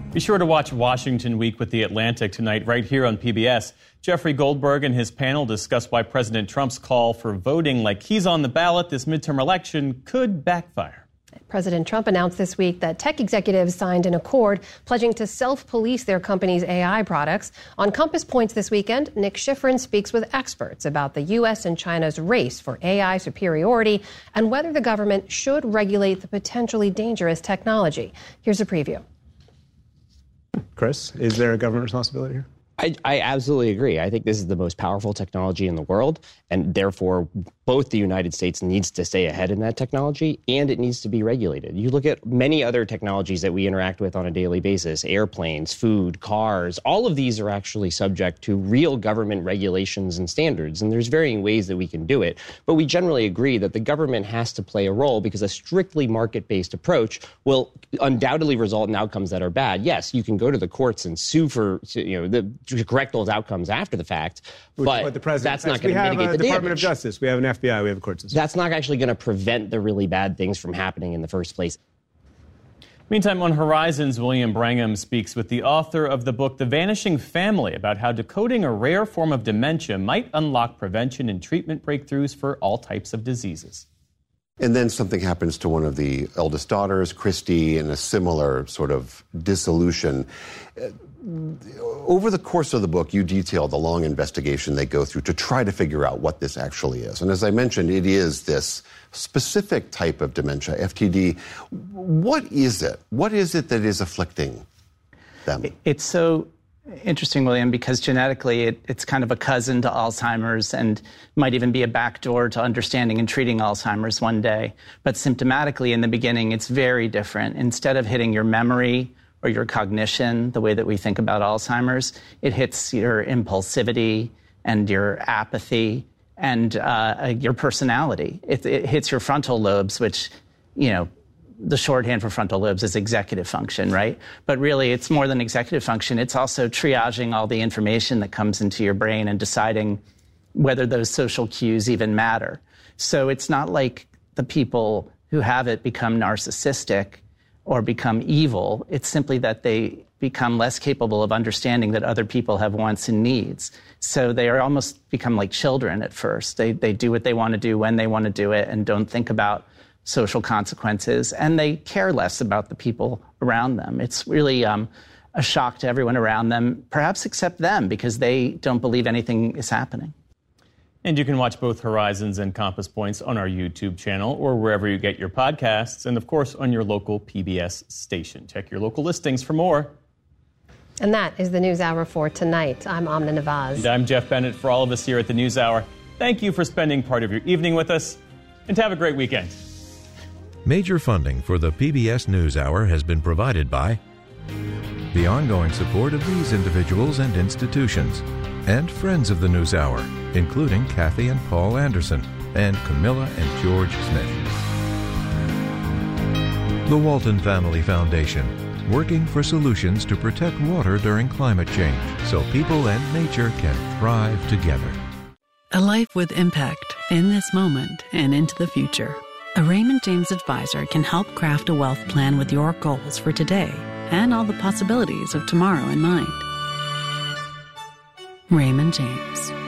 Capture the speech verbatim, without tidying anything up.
Be sure to watch Washington Week with The Atlantic tonight right here on P B S. Jeffrey Goldberg and his panel discuss why President Trump's call for voting like he's on the ballot this midterm election could backfire. President Trump announced this week that tech executives signed an accord pledging to self-police their company's A I products. On Compass Points this weekend, Nick Schifrin speaks with experts about the U S and China's race for A I superiority and whether the government should regulate the potentially dangerous technology. Here's a preview. Chris, is there a government responsibility here? I, I absolutely agree. I think this is the most powerful technology in the world, and therefore both the United States needs to stay ahead in that technology, and it needs to be regulated. You look at many other technologies that we interact with on a daily basis, airplanes, food, cars, all of these are actually subject to real government regulations and standards, and there's varying ways that we can do it. But we generally agree that the government has to play a role because a strictly market-based approach will undoubtedly result in outcomes that are bad. Yes, you can go to the courts and sue for, you know, the to correct those outcomes after the fact, but what the president that's not going to mitigate the the Department damage. of Justice, we have an F B I, we have a court system. That's not actually going to prevent the really bad things from happening in the first place. Meantime, on Horizons, William Brangham speaks with the author of the book The Vanishing Family about how decoding a rare form of dementia might unlock prevention and treatment breakthroughs for all types of diseases. And then something happens to one of the eldest daughters, Christy, in a similar sort of dissolution. Over the course of the book, you detail the long investigation they go through to try to figure out what this actually is. And as I mentioned, it is this specific type of dementia, F T D. What is it? What is it that is afflicting them? It's so interesting, William, because genetically it, it's kind of a cousin to Alzheimer's and might even be a backdoor to understanding and treating Alzheimer's one day. But symptomatically in the beginning, it's very different. Instead of hitting your memory or your cognition, the way that we think about Alzheimer's, it hits your impulsivity and your apathy and uh, your personality. It, it hits your frontal lobes, which, you know, the shorthand for frontal lobes is executive function, right? But really, it's more than executive function. It's also triaging all the information that comes into your brain and deciding whether those social cues even matter. So it's not like the people who have it become narcissistic or become evil. It's simply that they become less capable of understanding that other people have wants and needs. So they are almost become like children at first. They they do what they want to do when they want to do it and don't think about social consequences, and they care less about the people around them. It's really um, a shock to everyone around them, perhaps except them, because they don't believe anything is happening. And you can watch both Horizons and Compass Points on our YouTube channel or wherever you get your podcasts, and of course on your local P B S station. Check your local listings for more. And that is the NewsHour for tonight. I'm Amna Nawaz. And I'm Jeff Bennett. For all of us here at the NewsHour, thank you for spending part of your evening with us, and have a great weekend. Major funding for the P B S NewsHour has been provided by the ongoing support of these individuals and institutions, and friends of the NewsHour, including Kathy and Paul Anderson, and Camilla and George Smith. The Walton Family Foundation, working for solutions to protect water during climate change so people and nature can thrive together. A life with impact in this moment and into the future. A Raymond James advisor can help craft a wealth plan with your goals for today and all the possibilities of tomorrow in mind. Raymond James.